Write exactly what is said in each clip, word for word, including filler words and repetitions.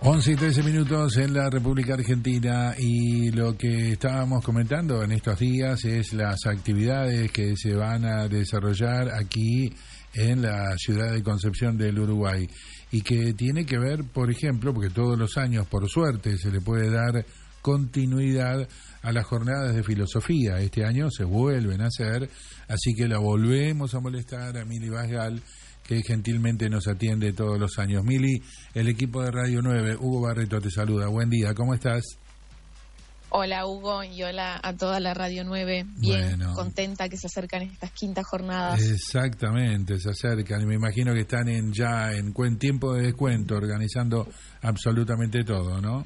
once y trece minutos en la República Argentina, y lo que estábamos comentando en estos días es las actividades que se van a desarrollar aquí en la ciudad de Concepción del Uruguay, y que tiene que ver, por ejemplo, porque todos los años, por suerte, se le puede dar continuidad a las jornadas de filosofía. Este año se vuelven a hacer, así que la volvemos a molestar a Mili Basgal, que gentilmente nos atiende todos los años. Mili, el equipo de Radio nueve, Hugo Barreto te saluda. Buen día, ¿cómo estás? Hola Hugo, y hola a toda la Radio nueve. Bien, bueno, contenta que se acercan estas quintas jornadas. Exactamente, se acercan, y me imagino que están en ya en buen tiempo de descuento, organizando absolutamente todo, ¿no?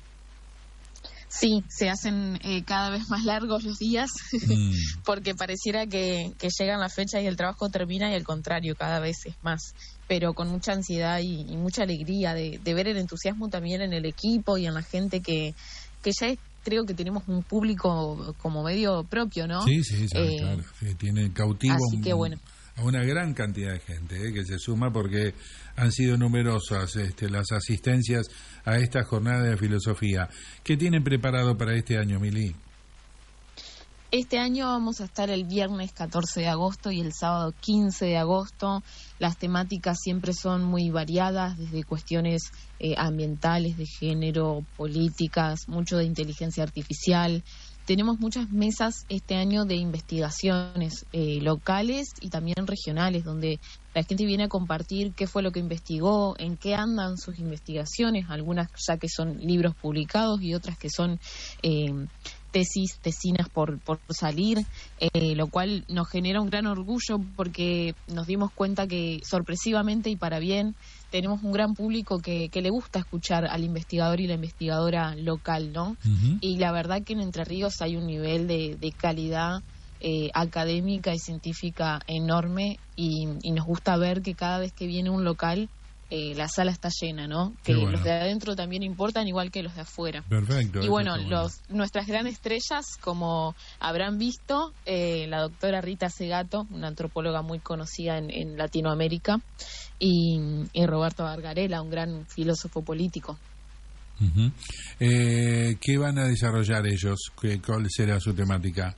Sí, se hacen eh, cada vez más largos los días, mm. porque pareciera que, que llegan las fechas y el trabajo termina, y al contrario, cada vez es más, pero con mucha ansiedad y, y mucha alegría de, de ver el entusiasmo también en el equipo y en la gente que, que ya es, creo que tenemos un público como medio propio, ¿no? Sí, sí, sí, eh, claro, sí, tiene cautivo así que, bueno, a una gran cantidad de gente eh, que se suma, porque han sido numerosas este, las asistencias a esta jornada de filosofía. ¿Qué tienen preparado para este año, Mili? Este año vamos a estar el viernes catorce de agosto y el sábado quince de agosto. Las temáticas siempre son muy variadas, desde cuestiones eh, ambientales, de género, políticas, mucho de inteligencia artificial. Tenemos muchas mesas este año de investigaciones eh, locales y también regionales, donde la gente viene a compartir qué fue lo que investigó, en qué andan sus investigaciones, algunas ya que son libros publicados y otras que son eh, tesis, tesinas por, por salir, eh, lo cual nos genera un gran orgullo, porque nos dimos cuenta que sorpresivamente y para bien tenemos un gran público que, que le gusta escuchar al investigador y la investigadora local, ¿no? Uh-huh. Y la verdad que en Entre Ríos hay un nivel de, de calidad eh, académica y científica enorme, y, y nos gusta ver que cada vez que viene un local, eh, la sala está llena, ¿no? Que bueno, los de adentro también importan igual que los de afuera. Perfecto. Y bueno, los nuestras grandes estrellas, como habrán visto, eh, la doctora Rita Segato, una antropóloga muy conocida en, en Latinoamérica, y, y Roberto Gargarella, un gran filósofo político. Uh-huh. Eh, ¿Qué van a desarrollar ellos? ¿Qué, ¿Cuál será su temática?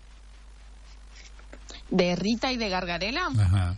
¿De Rita y de Gargarella? Ajá.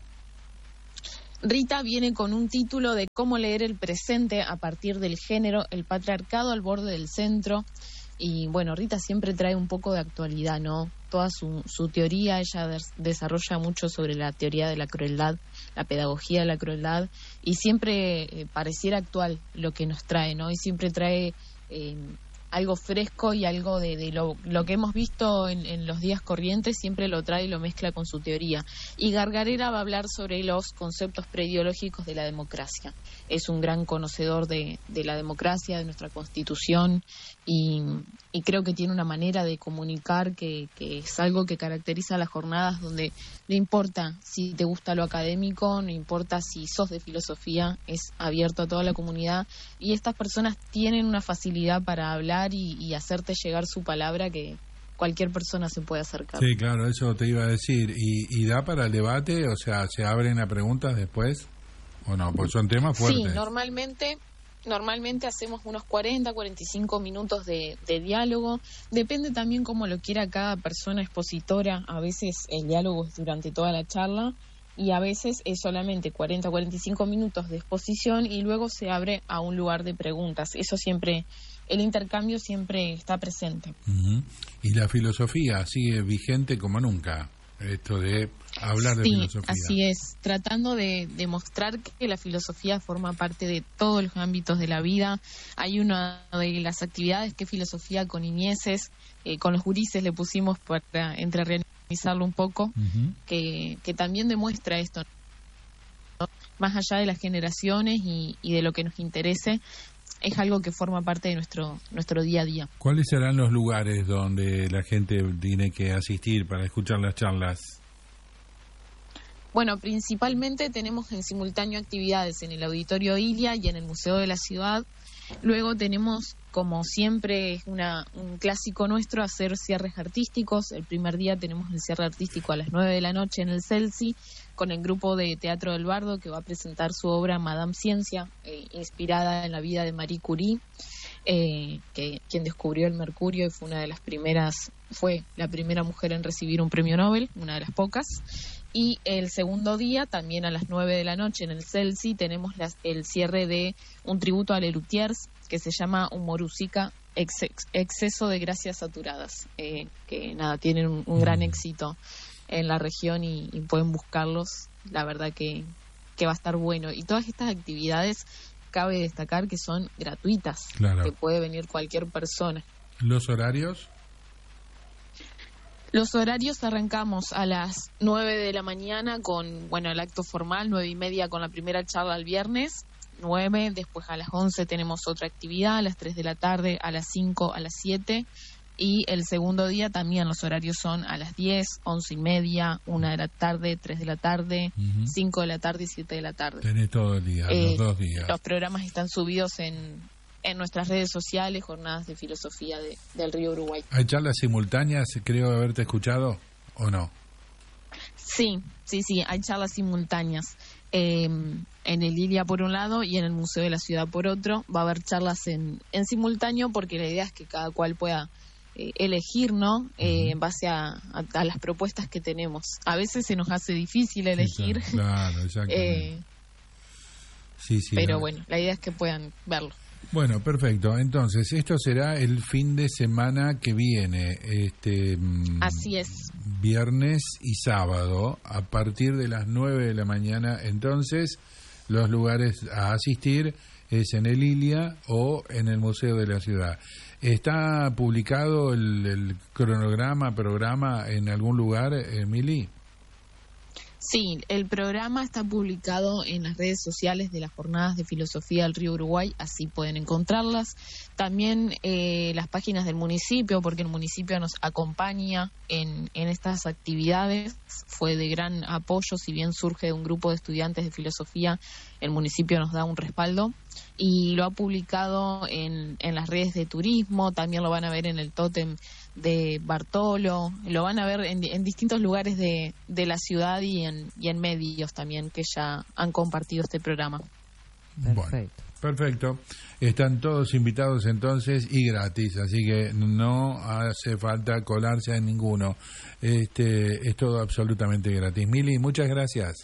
Rita viene con un título de cómo leer el presente a partir del género, el patriarcado al borde del centro. Y bueno, Rita siempre trae un poco de actualidad, ¿no? Toda su, su teoría, ella des, desarrolla mucho sobre la teoría de la crueldad, la pedagogía de la crueldad, y siempre eh, pareciera actual lo que nos trae, ¿no? Y siempre trae eh, algo fresco y algo de, de lo, lo que hemos visto en, en los días corrientes, siempre lo trae y lo mezcla con su teoría. Y Gargarella va a hablar sobre los conceptos preideológicos de la democracia. Es un gran conocedor de, de la democracia, de nuestra Constitución, y, y creo que tiene una manera de comunicar que, que es algo que caracteriza las jornadas, donde no importa si te gusta lo académico, no importa si sos de filosofía, es abierto a toda la comunidad, y estas personas tienen una facilidad para hablar y, y hacerte llegar su palabra que cualquier persona se puede acercar. Sí, claro, eso te iba a decir. ¿Y, y da para el debate? O sea, ¿se abren a preguntas después? ¿O no? Pues son temas fuertes. Sí, normalmente... Normalmente hacemos unos cuarenta, cuarenta y cinco minutos de, de diálogo. Depende también cómo lo quiera cada persona expositora. A veces el diálogo es durante toda la charla, y a veces es solamente cuarenta, cuarenta y cinco minutos de exposición, y luego se abre a un lugar de preguntas. Eso siempre, el intercambio siempre está presente. Uh-huh. Y la filosofía sigue vigente como nunca. Esto de hablar de sí, filosofía. Así es, tratando de demostrar que la filosofía forma parte de todos los ámbitos de la vida. Hay una de las actividades que es filosofía con niñeces, eh, con los gurises le pusimos para entrerealizarlo un poco, uh-huh. que, que también demuestra esto, ¿no? Más allá de las generaciones y, y de lo que nos interese, es algo que forma parte de nuestro nuestro día a día. ¿Cuáles serán los lugares donde la gente tiene que asistir para escuchar las charlas? Bueno, principalmente tenemos en simultáneo actividades en el Auditorio Ilia y en el Museo de la Ciudad. Luego tenemos, como siempre, es una, un clásico nuestro, hacer cierres artísticos. El primer día tenemos el cierre artístico a las nueve de la noche en el Celsi, con el grupo de Teatro del Bardo, que va a presentar su obra Madame Ciencia, eh, inspirada en la vida de Marie Curie, eh, que quien descubrió el mercurio y fue una de las primeras, fue la primera mujer en recibir un premio Nobel, una de las pocas. Y el segundo día, también a las nueve de la noche en el Celsi, tenemos las, el cierre de un tributo a Lelutiers, que se llama Humorusica, ex, ex, exceso de gracias saturadas, eh, que nada, tienen un, un gran éxito en la región y, y pueden buscarlos. La verdad que, que va a estar bueno. Y todas estas actividades, cabe destacar que son gratuitas, claro, que puede venir cualquier persona. ¿Los horarios? Los horarios arrancamos a las nueve de la mañana con, bueno, el acto formal, nueve y media con la primera charla el viernes, nueve, después a las once tenemos otra actividad, a las tres de la tarde, a las cinco, a las siete, y el segundo día también los horarios son a las diez, once y media, una de la tarde, tres de la tarde, uh-huh. cinco de la tarde y siete de la tarde. Tenés todo el día, eh, los dos días. Los programas están subidos en... en nuestras redes sociales, Jornadas de Filosofía de, del Río Uruguay. ¿Hay charlas simultáneas, creo haberte escuchado, o no? Sí, sí, sí, hay charlas simultáneas. Eh, en el Ilia por un lado y en el Museo de la Ciudad por otro. Va a haber charlas en, en simultáneo porque la idea es que cada cual pueda eh, elegir, ¿no? Eh, uh-huh. En base a, a, a las propuestas que tenemos. A veces se nos hace difícil elegir. Sí, claro, exactamente. eh, sí, sí, pero claro. Bueno, la idea es que puedan verlo. Bueno, perfecto. Entonces, esto será el fin de semana que viene, este así es, viernes y sábado, a partir de las nueve de la mañana. Entonces, los lugares a asistir es en el Ilia o en el Museo de la Ciudad. ¿Está publicado el, el cronograma, programa en algún lugar, Emily? Sí, el programa está publicado en las redes sociales de las Jornadas de Filosofía del Río Uruguay, así pueden encontrarlas. También eh, las páginas del municipio, porque el municipio nos acompaña en, en estas actividades. Fue de gran apoyo, si bien surge de un grupo de estudiantes de filosofía, el municipio nos da un respaldo. Y lo ha publicado en, en las redes de turismo, también lo van a ver en el tótem de Bartolo, lo van a ver en, en distintos lugares de, de la ciudad y en, y en medios también que ya han compartido este programa. Perfecto. Bueno, perfecto. Están todos invitados entonces y gratis, así que no hace falta colarse en ninguno. Este, es todo absolutamente gratis. Mili, muchas gracias.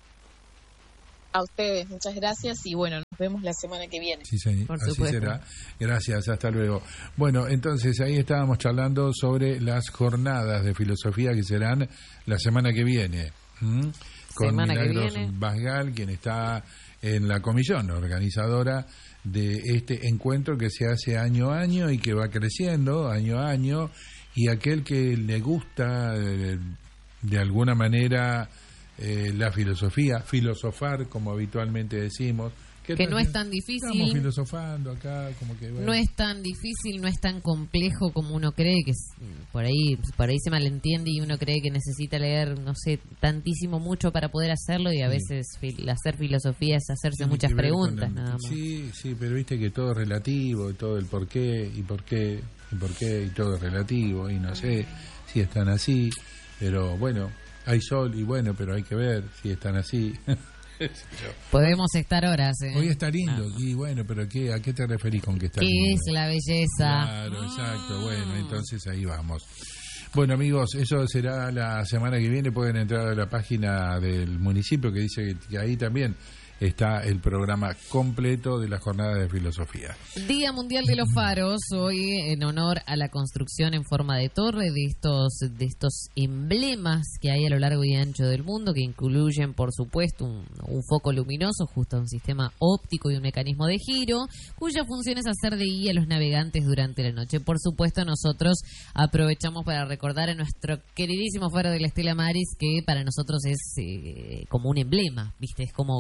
A ustedes, muchas gracias y bueno, nos vemos la semana que viene. Sí, sí, así será. Gracias, hasta luego. Bueno, entonces ahí estábamos charlando sobre las jornadas de filosofía que serán la semana que viene. ¿Mm? Con semana Milagros que viene. Basgal, quien está en la comisión organizadora de este encuentro que se hace año a año y que va creciendo año a año, y aquel que le gusta eh, de alguna manera Eh, la filosofía, filosofar, como habitualmente decimos. Que no es tan difícil. Estamos filosofando acá, como que... Bueno. No es tan difícil, no es tan complejo como uno cree, que es, por ahí por ahí se malentiende y uno cree que necesita leer, no sé, tantísimo mucho para poder hacerlo, y a sí. veces fil- hacer filosofía es hacerse Tiene muchas preguntas, la, nada más. Sí, sí, pero viste que todo es relativo, todo el por qué, y por qué, y por qué, y todo es relativo, y no sé si están así, pero bueno... Hay sol y bueno, pero hay que ver si están así. Podemos estar horas. ¿eh? Hoy está lindo, ah. y bueno, pero ¿qué, ¿a qué te referís con que está ¿Qué lindo? ¿Qué es la belleza? Claro, exacto, bueno, entonces ahí vamos. Bueno, amigos, eso será la semana que viene. Pueden entrar a la página del municipio que dice que ahí también está el programa completo de la jornada de filosofía. Día Mundial de los Faros, hoy en honor a la construcción en forma de torre de estos de estos emblemas que hay a lo largo y ancho del mundo, que incluyen, por supuesto, un, un foco luminoso justo a un sistema óptico y un mecanismo de giro, cuya función es hacer de guía a los navegantes durante la noche. Por supuesto, nosotros aprovechamos para recordar a nuestro queridísimo Faro de la Estela Maris, que para nosotros es eh, como un emblema, ¿viste? Es como lo, lo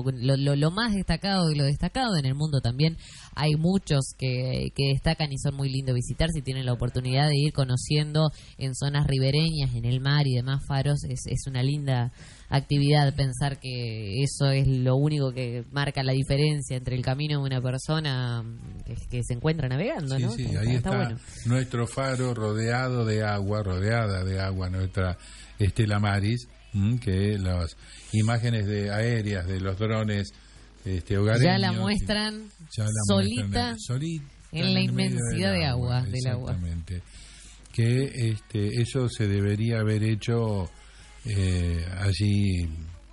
lo, lo más destacado de lo destacado. En el mundo también hay muchos que, que destacan y son muy lindos visitar. Si tienen la oportunidad de ir conociendo en zonas ribereñas, en el mar y demás faros, es, es una linda actividad. Pensar que eso es lo único que marca la diferencia entre el camino de una persona que, que se encuentra navegando, sí, ¿no? Sí, está, ahí está, está, bueno. Nuestro faro rodeado de agua, rodeada de agua, nuestra Estela Maris, que las imágenes de aéreas de los drones este, hogareños ya la muestran ya la solita, muestran en, solita en la inmensidad de agua, del agua. Exactamente. Que este, eso se debería haber hecho eh, allí,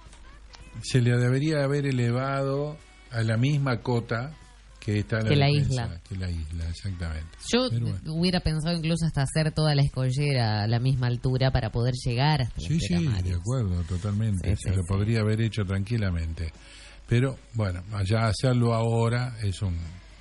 se le debería haber elevado a la misma cota que está la, que la defensa, isla. Que la isla, exactamente. Yo bueno. hubiera pensado incluso hasta hacer toda la escollera a la misma altura para poder llegar hasta sí, la Sí, Maris. de acuerdo, totalmente. Sí, Se sí, lo sí. podría haber hecho tranquilamente. Pero, bueno, allá hacerlo ahora es un,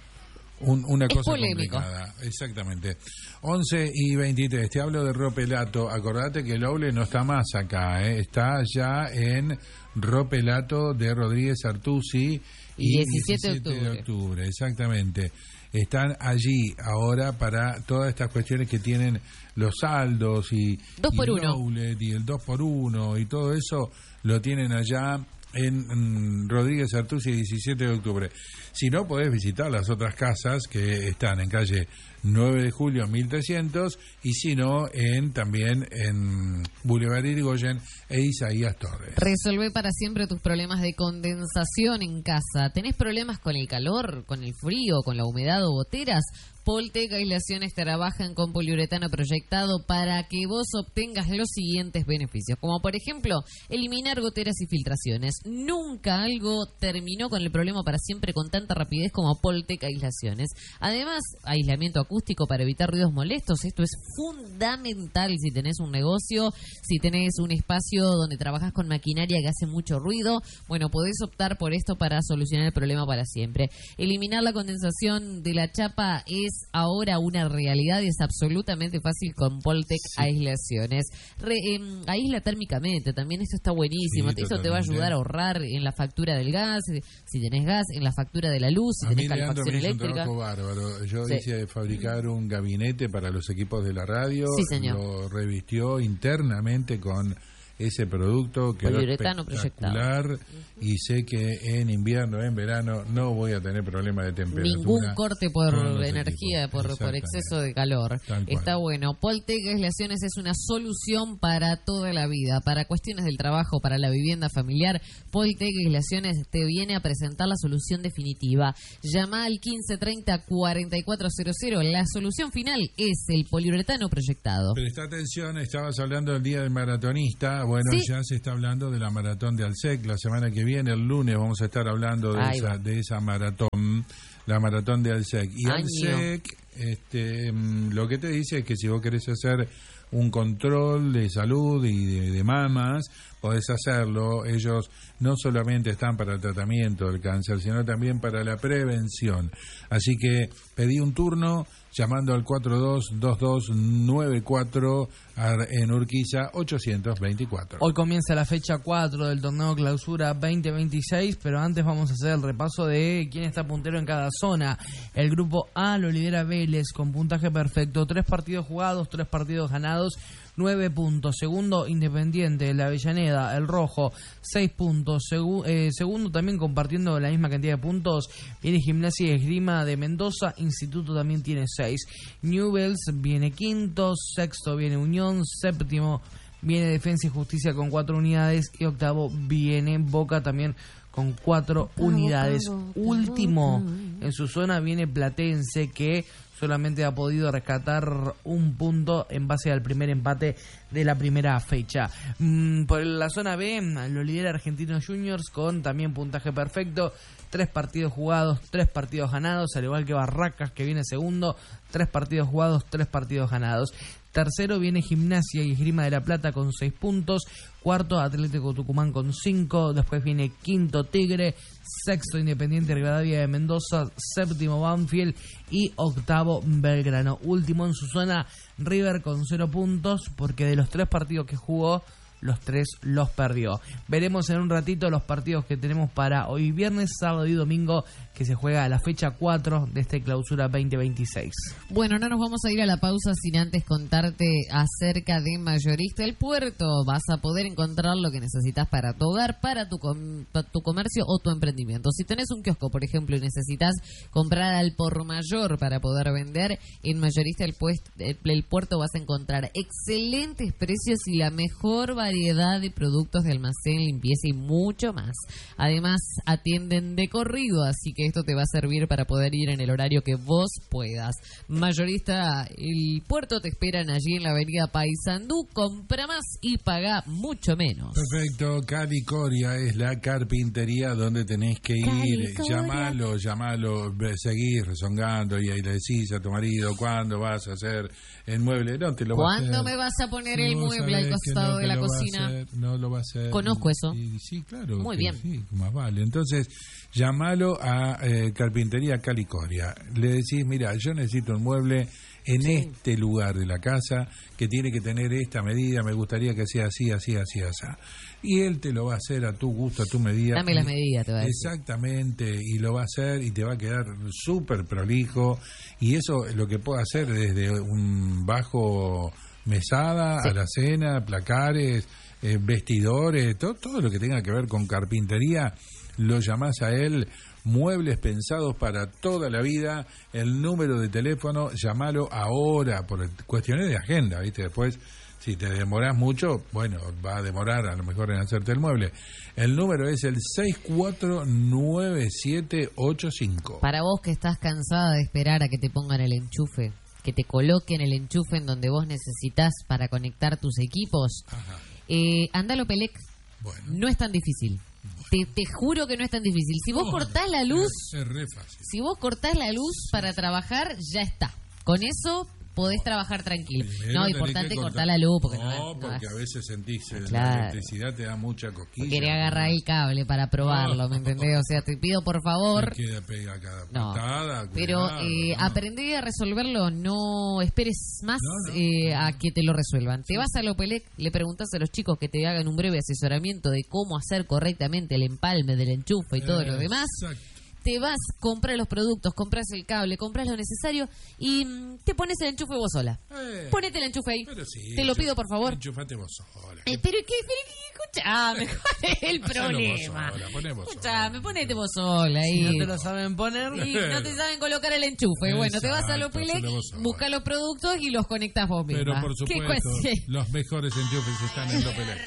un una es cosa polémico. complicada. Exactamente. once y veintitrés, te hablo de Ropelato. Acordate que el Oble no está más acá, ¿eh? Está ya en Ropelato de Rodríguez Artusi. Y diecisiete de octubre, exactamente. Están allí ahora para todas estas cuestiones que tienen los saldos y, dos y por el uno. outlet y el dos por uno y todo eso lo tienen allá en, en Rodríguez Artusi, diecisiete de octubre. Si no, podés visitar las otras casas que están en calle nueve de julio mil trescientos y si no, en también en Boulevard Irigoyen e Isaías Torres. Resolvé para siempre tus problemas de condensación en casa. ¿Tenés problemas con el calor, con el frío, con la humedad o goteras? Poltec Aislaciones trabajan con poliuretano proyectado para que vos obtengas los siguientes beneficios, como por ejemplo, eliminar goteras y filtraciones. Nunca algo terminó con el problema para siempre con tanta rapidez como Poltec Aislaciones. Además, aislamiento acústico para evitar ruidos molestos. Esto es fundamental si tenés un negocio, si tenés un espacio donde trabajás con maquinaria que hace mucho ruido. Bueno, podés optar por esto para solucionar el problema para siempre. Eliminar la condensación de la chapa es ahora una realidad y es absolutamente fácil con Poltec sí. Aislaciones. Re, eh, aísla térmicamente, también esto está buenísimo. Sí, eso te va a ayudar a ahorrar en la factura del gas, si tenés gas, en la factura de la luz, si a tenés mí, calefacción Leandro, eléctrica. Un trabajo bárbaro. Yo sí. hice fabricar un gabinete para los equipos de la radio, sí, señor. Lo revistió internamente con ese producto, quedó poliuretano espectacular proyectado. Y sé que en invierno, en verano no voy a tener problema de temperatura. Ningún corte por energía, por, por exceso de calor. Está bueno. Poltec Aislaciones es una solución para toda la vida, para cuestiones del trabajo, para la vivienda familiar. Poltec Aislaciones te viene a presentar la solución definitiva. Llama al quince treinta cuarenta y cuatro cero cero. La solución final es el poliuretano proyectado. Presta atención, estabas hablando del Día del Maratonista. Bueno, sí. Ya se está hablando de la maratón de Alsec. La semana que viene, el lunes, vamos a estar hablando de, esa, de esa maratón, la maratón de Alsec. Y Año. Alsec, este, lo que te dice es que si vos querés hacer un control de salud y de, de mamas, podés hacerlo. Ellos no solamente están para el tratamiento del cáncer, sino también para la prevención. Así que pedí un turno llamando al cuatro dos dos dos nueve cuatro en Urquiza ochocientos veinticuatro. Hoy comienza la fecha cuatro del torneo Clausura veinte veintiséis, pero antes vamos a hacer el repaso de quién está puntero en cada zona. El grupo A lo lidera Vélez con puntaje perfecto, tres partidos jugados, tres partidos ganados, nueve puntos. Segundo, Independiente, la Avellaneda, el Rojo, seis puntos. Segu- eh, segundo, también compartiendo la misma cantidad de puntos, viene Gimnasia y Esgrima de Mendoza. Instituto también tiene seis. Newell's viene quinto. Sexto viene Unión. Séptimo viene Defensa y Justicia con cuatro unidades. Y octavo viene Boca también con cuatro unidades. Último en su zona viene Platense, que solamente ha podido rescatar un punto en base al primer empate de la primera fecha. Mm, por la zona B lo lidera Argentinos Juniors con también puntaje perfecto, tres partidos jugados, tres partidos ganados, al igual que Barracas, que viene segundo, tres partidos jugados, tres partidos ganados. Tercero viene Gimnasia y Esgrima de la Plata con seis puntos. Cuarto, Atlético Tucumán con cinco. Después viene quinto, Tigre. Sexto, Independiente Rivadavia de Mendoza. Séptimo, Banfield. Y octavo, Belgrano. Último en su zona, River con cero puntos, porque de los tres partidos que jugó, los tres los perdió. Veremos en un ratito los partidos que tenemos para hoy viernes, sábado y domingo, que se juega a la fecha cuatro de este clausura veinte veintiséis. Bueno, no nos vamos a ir a la pausa sin antes contarte acerca de Mayorista El Puerto. Vas a poder encontrar lo que necesitas para tu hogar, para tu, com- para tu comercio o tu emprendimiento. Si tenés un kiosco, por ejemplo, y necesitas comprar al por mayor para poder vender, en Mayorista El, Puest- El Puerto vas a encontrar excelentes precios y la mejor variedad de productos de almacén, limpieza y mucho más. Además, atienden de corrido, así que esto te va a servir para poder ir en el horario que vos puedas. Mayorista El Puerto te esperan allí en la avenida Paysandú. Compra más y paga mucho menos. Perfecto. Cali Coria es la carpintería donde tenés que ir. Cali Coria. Llamalo, llamalo, seguís rezongando y ahí le decís a tu marido cuándo vas a hacer el mueble. No te lo va a hacer. ¿Cuándo me vas a poner el Vos mueble al sabés que costado no de te la lo va a cocina? hacer, no lo va a hacer. Conozco eso. Y- sí, claro. Muy que bien. Sí, más vale. Entonces, llamalo a eh, Carpintería Cali Coria. Le decís, mira, yo necesito un mueble en Sí. este lugar de la casa que tiene que tener esta medida, me gustaría que sea así, así, así, así. Y él te lo va a hacer a tu gusto, a tu medida. Dame las medidas, te va a decir. Exactamente, y lo va a hacer y te va a quedar súper prolijo. Y eso lo que puede hacer desde un bajo mesada, Sí. alacena, placares, eh, vestidores, todo, todo lo que tenga que ver con carpintería, lo llamás a él. Muebles pensados para toda la vida. El número de teléfono, llamalo ahora, por cuestiones de agenda, ¿viste? Después, si te demorás mucho, bueno, va a demorar a lo mejor en hacerte el mueble. El número es el seis cuatro nueve siete ocho cinco. Para vos que estás cansada de esperar a que te pongan el enchufe, que te coloquen el enchufe en donde vos necesitas para conectar tus equipos, Ajá. eh, anda a Lopelec. Bueno. No es tan difícil. Te, te juro que no es tan difícil. Si vos Oh, cortás la luz, Es, es re fácil. si vos cortás la luz para trabajar, ya está. Con eso podés trabajar tranquilo. Primero No, tenés importante que cortar la luz porque no, no, no porque es- a veces sentís eh, Claro. la electricidad te da mucha cosquilla. Quería agarrar el cable para probarlo, ¿me entendés? O sea, te pido por favor. Te queda pega cada No, patada, pero cuidado, eh, ¿no? aprendí a resolverlo, no esperes más No, no. eh, a que te lo resuelvan. Te vas a Lopelec, le preguntas a los chicos que te hagan un breve asesoramiento de cómo hacer correctamente el empalme del enchufe y todo lo demás. Exacto. Te vas, compras los productos, compras el cable, compras lo necesario y mm, te pones el enchufe vos sola. Eh, Ponete el enchufe ahí. pero sí, te lo enchuf- pido, por favor. Enchufate vos sola. Eh, pero qué, pero qué, escuchame, ¿cuál es el Hacelo vos problema? sola, poné vos Escuchame, sola. ponete vos sola ahí. Si no te lo saben poner, Y no te saben colocar el enchufe. Bueno, te vas a Exacto, Lopelec, hacelo vos sola. busca los productos y los conectas vos misma. Pero por ¿Qué supuesto, cuestión? los mejores enchufes están en Lopelec.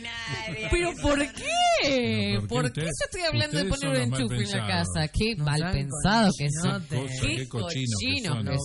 ¿Pero por qué? No, ¿por qué ¿Por qué usted- yo estoy hablando de ustedes poner un son los mal enchufe en la pensados? casa? Qué No mal sean pensado que cochinotes. son. Cosa, qué cochinos que son. que